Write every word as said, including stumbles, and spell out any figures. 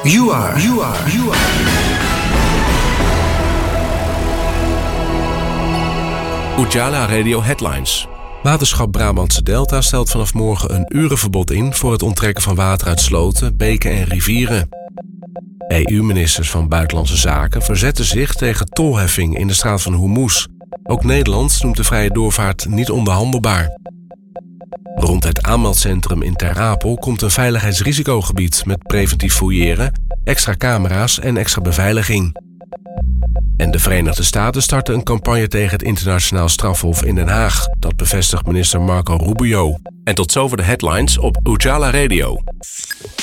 You are, you are, you are. Ujala Radio Headlines. Waterschap Brabantse Delta stelt vanaf morgen een urenverbod in voor het onttrekken van water uit sloten, beken en rivieren. E U-ministers van Buitenlandse Zaken verzetten zich tegen tolheffing in de straat van Hormuz. Ook Nederland noemt de vrije doorvaart niet onderhandelbaar. Rond het aanmeldcentrum in Ter Apel komt een veiligheidsrisicogebied met preventief fouilleren, extra camera's en extra beveiliging. En de Verenigde Staten starten een campagne tegen het internationaal strafhof in Den Haag. Dat bevestigt minister Marco Rubio. En tot zover de headlines op Ujala Radio.